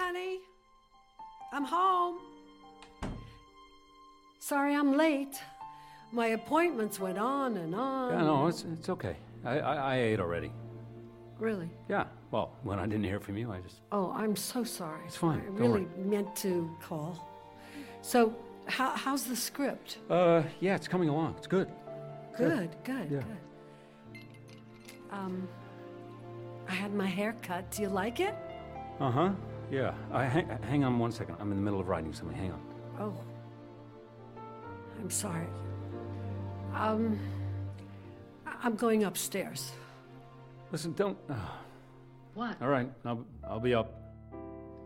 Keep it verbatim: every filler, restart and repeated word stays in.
honey. I'm home. Sorry I'm late. My appointments went on and on. Yeah, no, it's it's okay. I, I, I ate already. Really? Yeah, well, when I didn't hear from you, I just... Oh, I'm so sorry. It's fine, I don't really worry. meant to call. So, how, how's the script? Uh, yeah, it's coming along. It's good. Good, good, Yeah. good. Um, I had my hair cut. Do you like it? Uh-huh, yeah. I, hang, hang on one second. I'm in the middle of writing something. Hang on. Oh. I'm sorry. Um, I- I'm going upstairs. Listen, don't... Uh, What? all right, I'll, I'll be up.